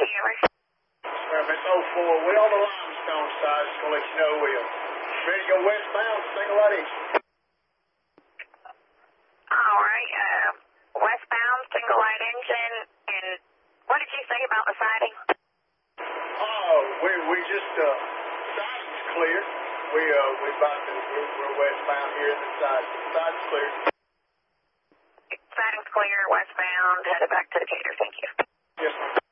Taylor? It's 04. We're on the limestone side. Just going to let you know we're ready to go westbound, single light engine. All right. Westbound, single light engine. And what did you say about the siding? Oh, we just, siding's clear. We're westbound here in the side. Side's clear. Siding's clear, westbound, headed back to Decatur. Thank you. Yes, ma'am.